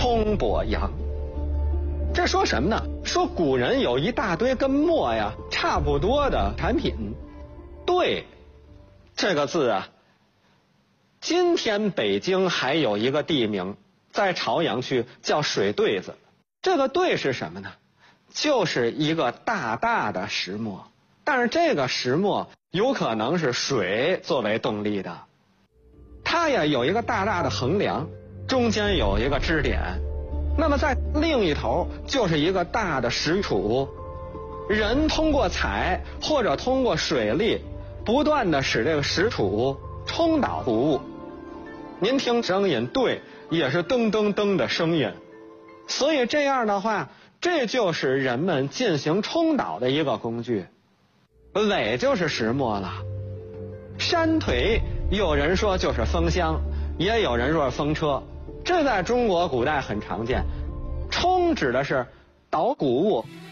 冲簸扬。这说什么呢？说古人有一大堆跟磨呀差不多的产品。对，这个字啊，今天北京还有一个地名，在朝阳区叫水对子。这个对是什么呢？就是一个大大的石磨，但是这个石磨有可能是水作为动力的。它呀有一个大大的横梁，中间有一个支点，那么在另一头就是一个大的石杵，人通过踩或者通过水力不断的使这个石杵冲倒谷物。您听声音，对，也是噔噔噔的声音。所以这样的话，这就是人们进行冲倒的一个工具。苇就是石磨了。山腿有人说就是风箱，也有人说是风车，这在中国古代很常见。冲指的是倒谷物，